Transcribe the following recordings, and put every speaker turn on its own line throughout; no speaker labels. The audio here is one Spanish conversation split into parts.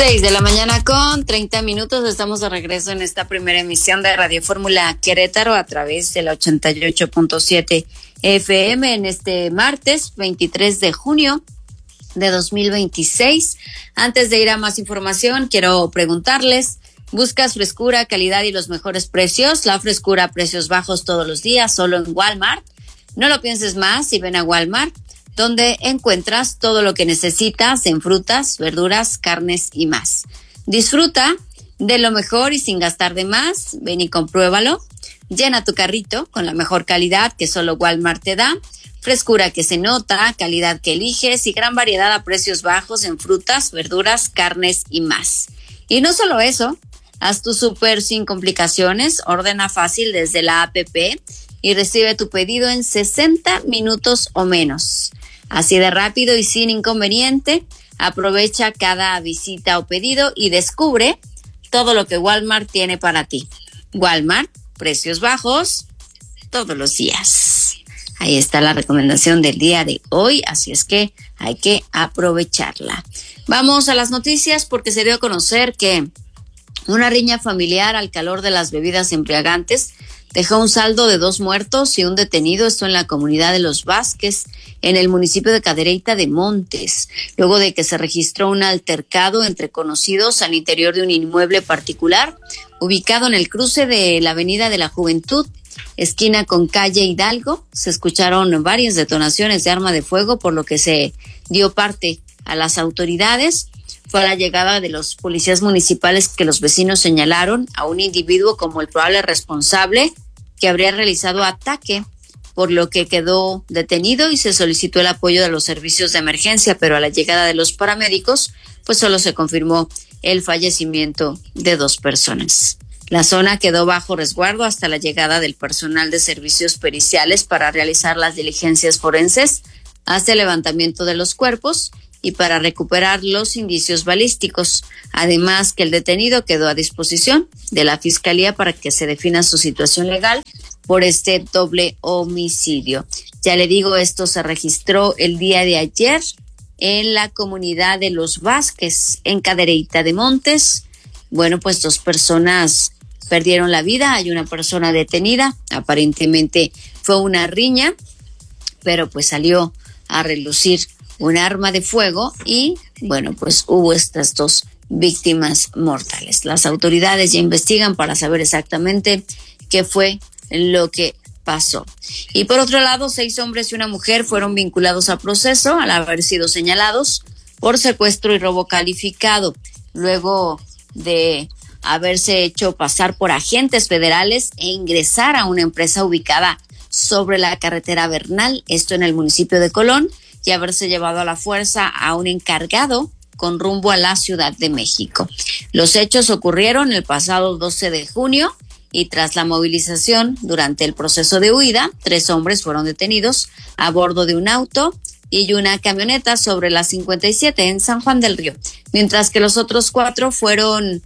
6:30 a.m. Estamos de regreso en esta primera emisión de Radio Fórmula Querétaro a través de la 88.7 FM en este martes 23 de junio de 2026. Antes de ir a más información, quiero preguntarles: ¿buscas frescura, calidad y los mejores precios? La frescura a precios bajos todos los días, solo en Walmart. No lo pienses más y ven a Walmart, donde encuentras todo lo que necesitas en frutas, verduras, carnes y más. Disfruta de lo mejor y sin gastar de más. Ven y compruébalo. Llena tu carrito con la mejor calidad que solo Walmart te da. Frescura que se nota, calidad que eliges y gran variedad a precios bajos en frutas, verduras, carnes y más. Y no solo eso, haz tu súper sin complicaciones. Ordena fácil desde la app y recibe tu pedido en 60 minutos o menos. Así de rápido y sin inconveniente. Aprovecha cada visita o pedido y descubre todo lo que Walmart tiene para ti. Walmart, precios bajos todos los días. Ahí está la recomendación del día de hoy, así es que hay que aprovecharla. Vamos a las noticias porque se dio a conocer que una riña familiar al calor de las bebidas embriagantes dejó un saldo de 2 muertos y un detenido, esto en la comunidad de Los Vázquez, en el municipio de Cadereyta de Montes, luego de que se registró un altercado entre conocidos al interior de un inmueble particular, ubicado en el cruce de la Avenida de la Juventud, esquina con calle Hidalgo. Se escucharon varias detonaciones de arma de fuego, por lo que se dio parte a las autoridades. Fue a la llegada de los policías municipales que los vecinos señalaron a un individuo como el probable responsable que habría realizado ataque, por lo que quedó detenido y se solicitó el apoyo de los servicios de emergencia, pero a la llegada de los paramédicos, pues solo se confirmó el fallecimiento de 2 personas. La zona quedó bajo resguardo hasta la llegada del personal de servicios periciales para realizar las diligencias forenses, hasta el levantamiento de los cuerpos y para recuperar los indicios balísticos. Además, que el detenido quedó a disposición de la Fiscalía para que se defina su situación legal por este doble homicidio. Ya le digo, esto se registró el día de ayer en la comunidad de Los Vázquez, en Cadereyta de Montes. Bueno, pues 2 personas perdieron la vida, hay una persona detenida, aparentemente fue una riña, pero pues salió a relucir un arma de fuego y, bueno, pues hubo estas 2 víctimas mortales. Las autoridades ya investigan para saber exactamente qué fue lo que pasó. Y por otro lado, 6 hombres y una mujer fueron vinculados a proceso al haber sido señalados por secuestro y robo calificado, luego de haberse hecho pasar por agentes federales e ingresar a una empresa ubicada sobre la carretera Bernal, esto en el municipio de Colón, y haberse llevado a la fuerza a un encargado con rumbo a la Ciudad de México. Los hechos ocurrieron el pasado 12 de junio y tras la movilización durante el proceso de huida, 3 hombres fueron detenidos a bordo de un auto y una camioneta sobre la 57 en San Juan del Río, mientras que los otros 4 fueron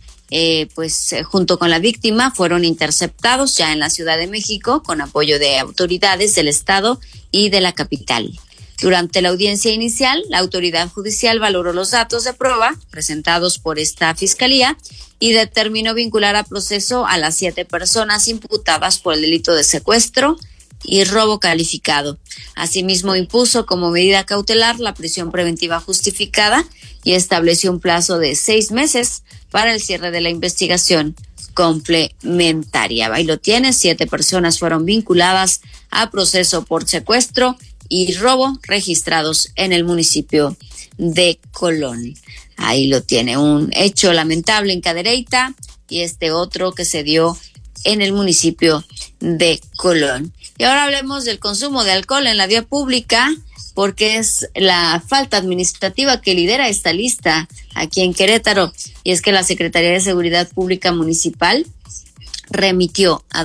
junto con la víctima, fueron interceptados ya en la Ciudad de México con apoyo de autoridades del estado y de la capital. Durante la audiencia inicial, la autoridad judicial valoró los datos de prueba presentados por esta fiscalía y determinó vincular a proceso a las 7 personas imputadas por el delito de secuestro y robo calificado. Asimismo, impuso como medida cautelar la prisión preventiva justificada y estableció un plazo de 6 meses para el cierre de la investigación complementaria. Ahí lo tiene, 7 personas fueron vinculadas a proceso por secuestro y robo registrados en el municipio de Colón. Ahí lo tiene, un hecho lamentable en Cadereyta y este otro que se dio en el municipio de Colón. Y ahora hablemos del consumo de alcohol en la vía pública, porque es la falta administrativa que lidera esta lista aquí en Querétaro. Y es que la Secretaría de Seguridad Pública Municipal remitió a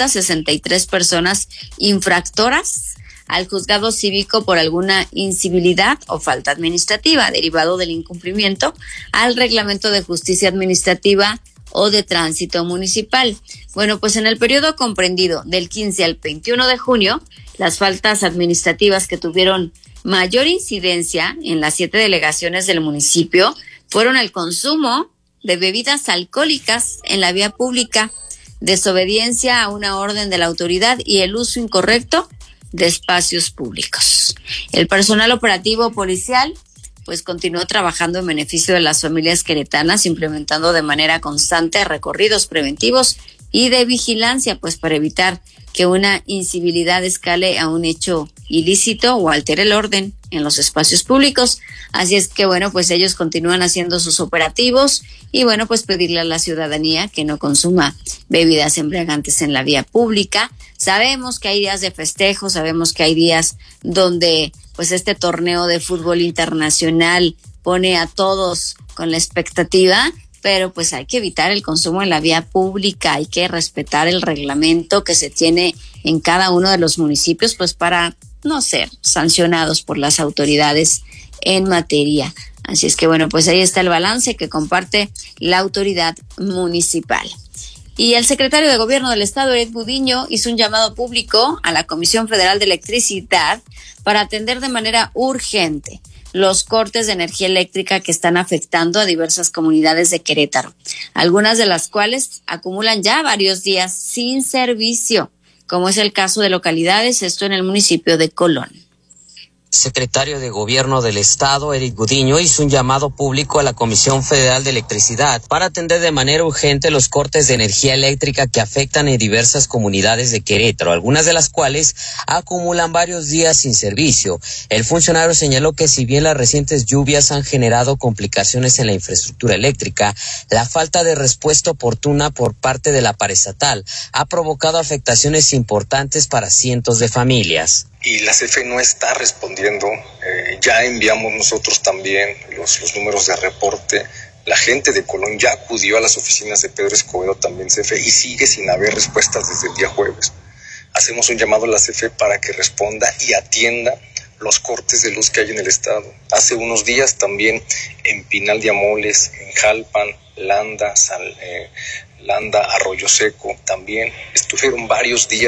263 personas infractoras al juzgado cívico por alguna incivilidad o falta administrativa derivado del incumplimiento al reglamento de justicia administrativa o de tránsito municipal. Bueno, pues en el periodo comprendido del 15 al 21 de junio, las faltas administrativas que tuvieron mayor incidencia en las 7 delegaciones del municipio fueron el consumo de bebidas alcohólicas en la vía pública, desobediencia a una orden de la autoridad y el uso incorrecto de espacios públicos. El personal operativo policial pues continuó trabajando en beneficio de las familias queretanas, implementando de manera constante recorridos preventivos y de vigilancia, pues para evitar que una incivilidad escale a un hecho ilícito o altere el orden en los espacios públicos. Así es que bueno, pues ellos continúan haciendo sus operativos y bueno, pues pedirle a la ciudadanía que no consuma bebidas embriagantes en la vía pública. Sabemos que hay días de festejo, sabemos que hay días donde pues este torneo de fútbol internacional pone a todos con la expectativa, pero pues hay que evitar el consumo en la vía pública, hay que respetar el reglamento que se tiene en cada uno de los municipios, pues para no ser sancionados por las autoridades en materia. Así es que bueno, pues ahí está el balance que comparte la autoridad municipal. Y el secretario de Gobierno del Estado, Eric Budiño, hizo un llamado público a la Comisión Federal de Electricidad para atender de manera urgente los cortes de energía eléctrica que están afectando a diversas comunidades de Querétaro, algunas de las cuales acumulan ya varios días sin servicio, como es el caso de localidades, esto en el municipio de Colón.
Secretario de Gobierno del Estado, Eric Budiño, hizo un llamado público a la Comisión Federal de Electricidad para atender de manera urgente los cortes de energía eléctrica que afectan en diversas comunidades de Querétaro, algunas de las cuales acumulan varios días sin servicio. El funcionario señaló que si bien las recientes lluvias han generado complicaciones en la infraestructura eléctrica, la falta de respuesta oportuna por parte de la paraestatal ha provocado afectaciones importantes para cientos de familias.
Y la CFE no está respondiendo. Ya enviamos nosotros también los números de reporte. La gente de Colón ya acudió a las oficinas de Pedro Escobedo, también CFE, y sigue sin haber respuestas desde el día jueves. Hacemos un llamado a la CFE para que responda y atienda los cortes de luz que hay en el estado. Hace unos días también en Pinal de Amoles, en Jalpan, Landa, Arroyo Seco, también estuvieron varios días